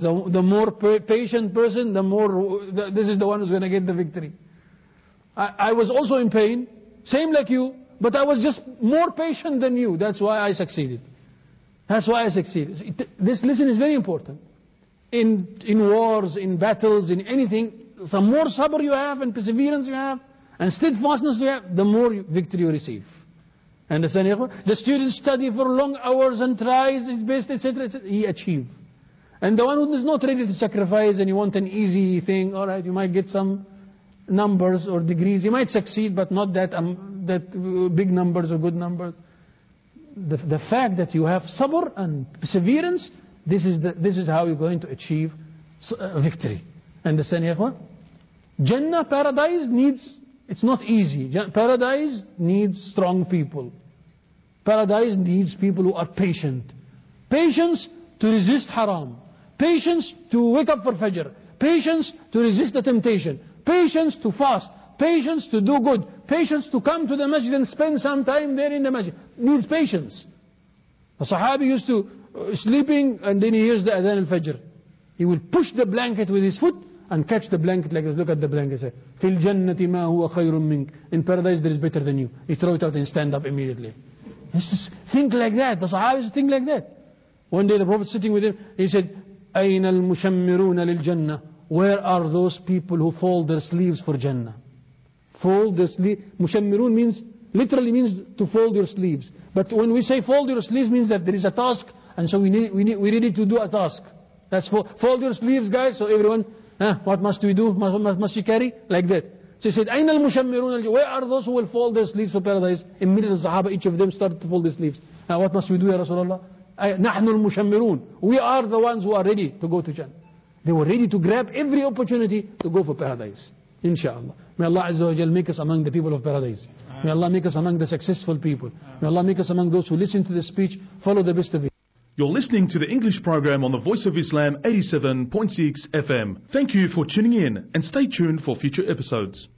The more patient person, this is the one who's going to get the victory. I was also in pain, same like you, but I was just more patient than you. That's why I succeeded. That's why I succeeded. This lesson is very important. In wars, in battles, in anything, the more sabr you have and perseverance you have and steadfastness you have, the more victory you receive. Understand? The student study for long hours and tries his best, etc., etc. He achieves. And the one who is not ready to sacrifice and you want an easy thing, alright, you might get some numbers or degrees. You might succeed, but not that big numbers or good numbers. The fact that you have sabr and perseverance, this is how you're going to achieve victory. Understand, Ikhwan? Jannah, paradise it's not easy. Paradise needs strong people. Paradise needs people who are patient. Patience to resist haram. Patience to wake up for Fajr. Patience to resist the temptation. Patience to fast. Patience to do good. Patience to come to the masjid and spend some time there in the masjid. Needs patience. A Sahabi used to sleeping and then he hears the adhan al-Fajr. He will push the blanket with his foot and catch the blanket like this. Look at the blanket. Say, Fil jannati ma huwa khayrun mink. In paradise there is better than you. He throw it out and stand up immediately. Just think like that. The Sahabis think like that. One day the Prophet sitting with him, he said, أين المشمرون للجنة? Where are those people who fold their sleeves for Jannah? Fold their sleeves. Mushammirun literally means to fold your sleeves. But when we say fold your sleeves, means that there is a task, and so we ready to do a task. That's fold your sleeves, guys. So everyone, what must we do? What must you carry? Like that. So he said, أين المشمرون? Where are those who will fold their sleeves for paradise? Immediately the Sahaba, each of them started to fold their sleeves. Now what must we do, Ya Rasulullah? نحن المشمرون. We are the ones who are ready to go to Jannah. They were ready to grab every opportunity to go for paradise. Inshallah. May Allah Azza wa Jal make us among the people of paradise. May Allah make us among the successful people. May Allah make us among those who listen to the speech, follow the best of it. You're listening to the English program on the Voice of Islam 87.6 FM. Thank you for tuning in and stay tuned for future episodes.